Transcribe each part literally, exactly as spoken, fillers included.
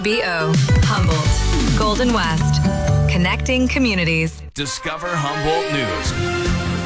B O Humboldt, Golden West, connecting communities. Discover Humboldt News.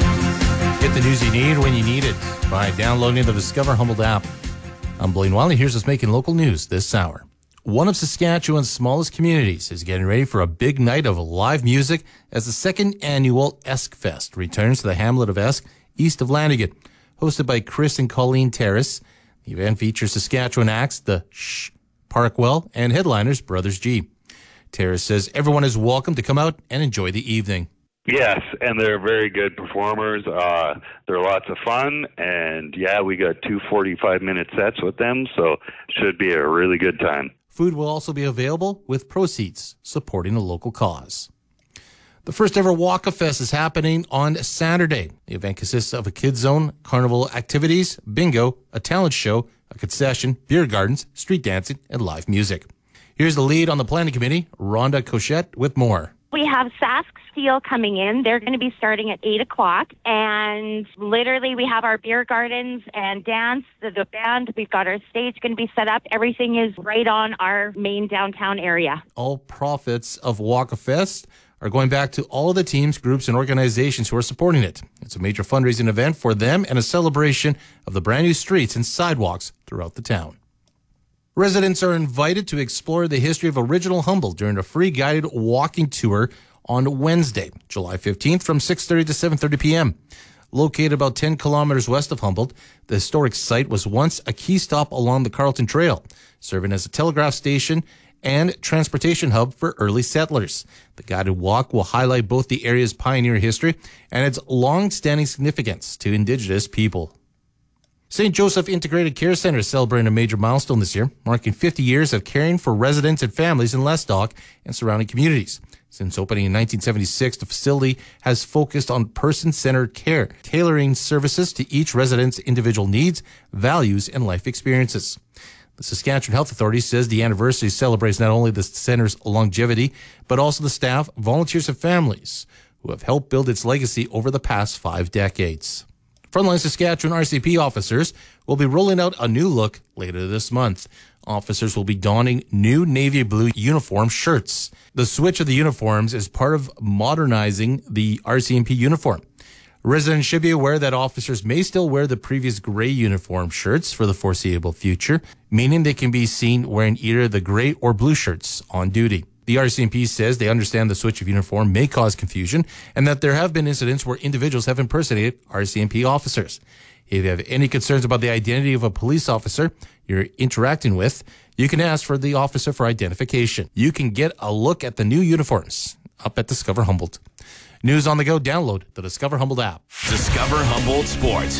Get the news you need when you need it by downloading the Discover Humboldt app. I'm Blaine Wiley. Here's what's making local news this hour. One of Saskatchewan's smallest communities is getting ready for a big night of live music as the second annual Esk Fest returns to the hamlet of Esk, east of Lanigan. Hosted by Chris and Colleen Terrace, the event features Saskatchewan acts, the Shh, Parkwell, and headliners Brothers G. Terrace says everyone is welcome to come out and enjoy the evening. Yes, and they're very good performers. Uh, they're lots of fun, and yeah, we got two forty-five minute sets with them, so should be a really good time. Food will also be available with proceeds supporting a local cause. The first ever Walk of Fest is happening on Saturday. The event consists of a kids zone, carnival activities, bingo, a talent show, a concession, beer gardens, street dancing, and live music. Here's the lead on the planning committee, Rhonda Cochette, with more. We have Sask Steel coming in. They're going to be starting at eight o'clock. And literally we have our beer gardens and dance, the, the band. We've got our stage going to be set up. Everything is right on our main downtown area. All profits of Walk of Fest are going back to all of the teams, groups, and organizations who are supporting it. It's a major fundraising event for them and a celebration of the brand new streets and sidewalks throughout the town. Residents are invited to explore the history of original Humboldt during a free guided walking tour on Wednesday, July fifteenth from six thirty to seven thirty p.m. Located about ten kilometers west of Humboldt, the historic site was once a key stop along the Carleton Trail, serving as a telegraph station and transportation hub for early settlers. The guided walk will highlight both the area's pioneer history and its long-standing significance to Indigenous people. Saint Joseph Integrated Care Center is celebrating a major milestone this year, marking fifty years of caring for residents and families in Lestock and surrounding communities. Since opening in nineteen seventy-six, the facility has focused on person-centered care, tailoring services to each resident's individual needs, values, and life experiences. The Saskatchewan Health Authority says the anniversary celebrates not only the center's longevity, but also the staff, volunteers, and families who have helped build its legacy over the past five decades. Frontline Saskatchewan R C M P officers will be rolling out a new look later this month. Officers will be donning new navy blue uniform shirts. The switch of the uniforms is part of modernizing the R C M P uniform. Residents should be aware that officers may still wear the previous gray uniform shirts for the foreseeable future, meaning they can be seen wearing either the gray or blue shirts on duty. The R C M P says they understand the switch of uniform may cause confusion and that there have been incidents where individuals have impersonated R C M P officers. If you have any concerns about the identity of a police officer you're interacting with, you can ask for the officer for identification. You can get a look at the new uniforms up at Discover Humboldt. News on the go, download the Discover Humboldt app. Discover Humboldt Sports.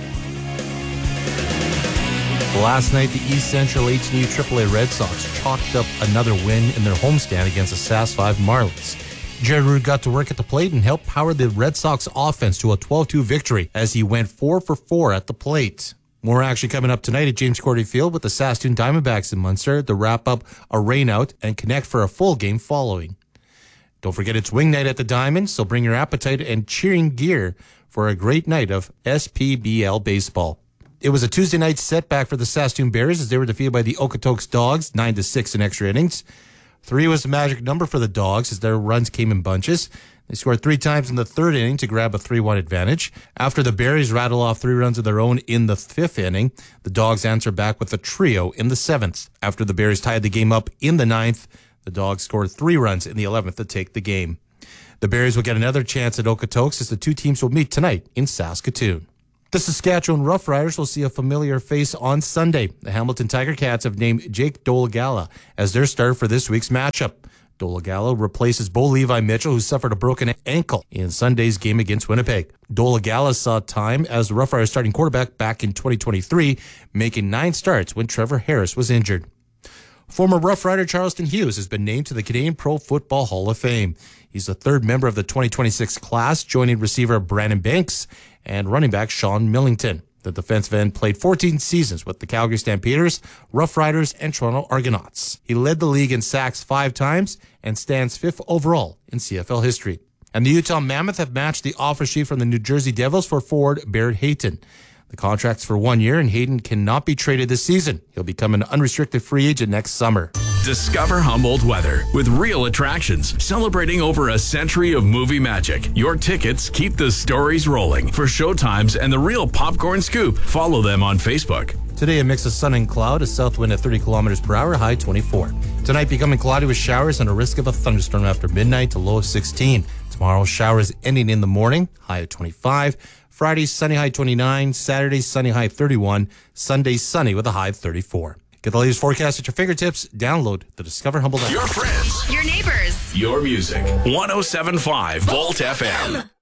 Last night, the East Central H U triple A Red Sox chalked up another win in their homestand against the Sask five Marlins. Jared Root got to work at the plate and helped power the Red Sox offense to a twelve two victory as he went four for four at the plate. More action coming up tonight at James Cordy Field with the Saskatoon Diamondbacks in Munster to wrap up a rainout and connect for a full game following. Don't forget it's wing night at the Diamond, so bring your appetite and cheering gear for a great night of S P B L baseball. It was a Tuesday night setback for the Saskatoon Bears as they were defeated by the Okotoks Dogs, nine to six in extra innings. Three was the magic number for the Dogs as their runs came in bunches. They scored three times in the third inning to grab a three one advantage. After the Berries rattled off three runs of their own in the fifth inning, the Dogs answered back with a trio in the seventh. After the Berries tied the game up in the ninth, the Dogs scored three runs in the eleventh to take the game. The Berries will get another chance at Okotoks as the two teams will meet tonight in Saskatoon. The Saskatchewan Roughriders will see a familiar face on Sunday. The Hamilton Tiger Cats have named Jake Dolagala as their starter for this week's matchup. Dolagala replaces Bo Levi Mitchell, who suffered a broken ankle in Sunday's game against Winnipeg. Dolagala saw time as the Roughriders starting quarterback back in twenty twenty-three, making nine starts when Trevor Harris was injured. Former Rough Rider Charleston Hughes has been named to the Canadian Pro Football Hall of Fame. He's the third member of the twenty twenty-six class, joining receiver Brandon Banks and running back Sean Millington. The defensive end played fourteen seasons with the Calgary Stampeders, Rough Riders, and Toronto Argonauts. He led the league in sacks five times and stands fifth overall in C F L history. And the Utah Mammoth have matched the offer sheet from the New Jersey Devils for forward Barrett Hayton. The contract's for one year, and Hayden cannot be traded this season. He'll become an unrestricted free agent next summer. Discover Humboldt weather with real attractions celebrating over a century of movie magic. Your tickets keep the stories rolling. For showtimes and the real popcorn scoop, follow them on Facebook. Today, a mix of sun and cloud, a south wind at thirty kilometers per hour, high twenty-four. Tonight, becoming cloudy with showers and a risk of a thunderstorm after midnight, to low of sixteen. Tomorrow, showers ending in the morning, high at twenty-five. Friday, sunny, high twenty-nine. Saturday, sunny, high thirty-one. Sunday, sunny with a high of thirty-four. Get the latest forecast at your fingertips. Download the Discover Humboldt app. Your friends. Your neighbors. Your music. one oh seven point five Volt F M.